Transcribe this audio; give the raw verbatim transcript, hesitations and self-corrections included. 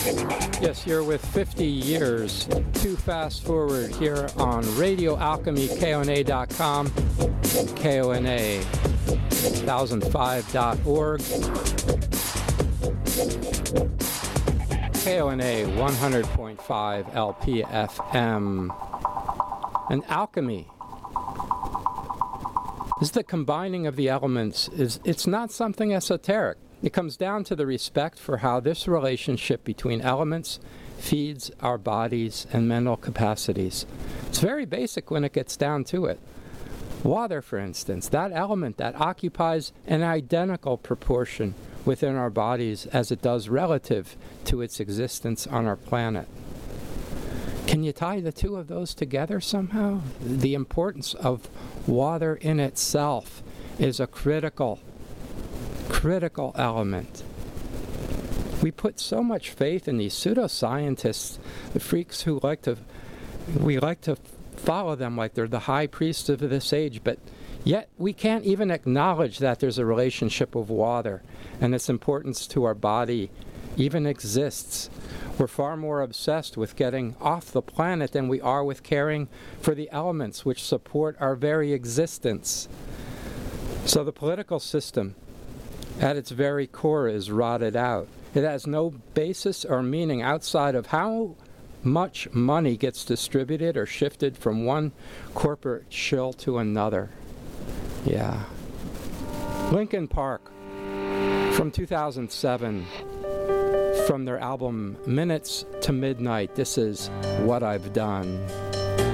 Yes, you're with fifty years to fast forward here on Radio Alchemy, K O N A dot com, K O N A one thousand five dot org, K O N A one hundred point five L P F M. And alchemy is the combining of the elements. Is It's not something esoteric. It comes down to the respect for how this relationship between elements feeds our bodies and mental capacities. It's very basic when it gets down to it. Water, for instance, that element that occupies an identical proportion within our bodies as it does relative to its existence on our planet. Can you tie the two of those together somehow? The importance of water in itself is a critical, critical element. We put so much faith in these pseudoscientists, the freaks who like to, we like to follow them like they're the high priests of this age, but yet we can't even acknowledge that there's a relationship of water and its importance to our body even exists. We're far more obsessed with getting off the planet than we are with caring for the elements which support our very existence. So the political system, at its very core, is rotted out. It has no basis or meaning outside of how much money gets distributed or shifted from one corporate shill to another. Yeah. Linkin Park, from two thousand seven, from their album Minutes to Midnight, this is What I've Done.